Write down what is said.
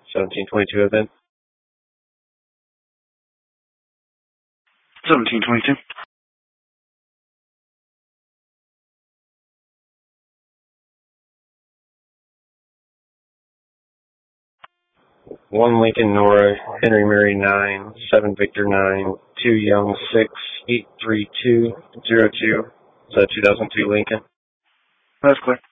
1722 event. 1722. One Lincoln Nora, Henry Mary 9, 7 Victor 9, 2 Young 6, 83202. Is that 2002 Lincoln? That's clear.